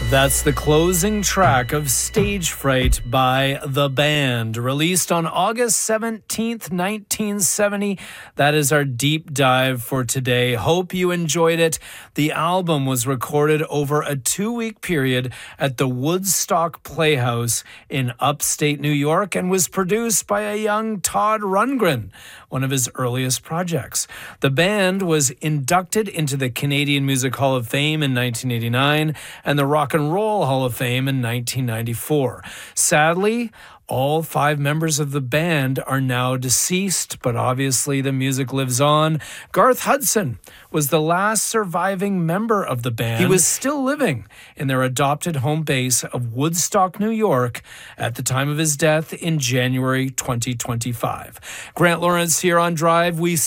That's the closing track of Stage Fright by The Band, released on August 17th, 1970. That is our deep dive for today. Hope you enjoyed it. The album was recorded over a 2-week period at the Woodstock Playhouse in upstate New York and was produced by a young Todd Rundgren, one of his earliest projects. The band was inducted into the Canadian Music Hall of Fame in 1989 and the Rock and Roll Hall of Fame in 1994. Sadly, all 5 members of the band are now deceased, but obviously the music lives on. Garth Hudson was the last surviving member of the band. He was still living in their adopted home base of Woodstock, New York, at the time of his death in January 2025. Grant Lawrence here on Drive. We